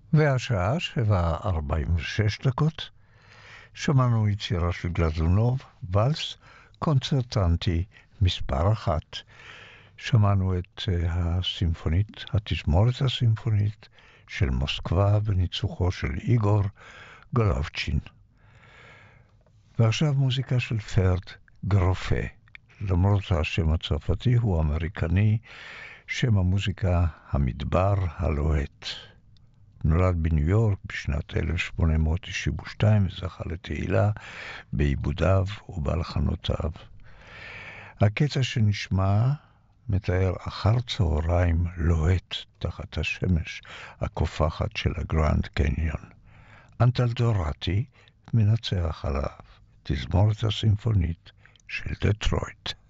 והשעה 7:46. שמענו יצירה של גלזונוב, ולס קונצרטנטי מספר 1. שמענו את הסימפונית, התזמורת הסימפונית של מוסקבה בניצוחו של איגור גולובצ'ין. ועכשיו מוזיקה של פרד גרופה. למרות השם הצרפתי הוא אמריקני, שם המוזיקה המדבר הלוהט. נולד בניו יורק בשנת 1892 וזכה לתהילה בעיבודיו ובהלחנותיו. הקטע שנשמע מתאר אחר צהריים לוהט תחת השמש הקופחת של הגרנד קניון. אנטל דורטי מנצח עליו, תזמורת הסימפונית של דטרויט.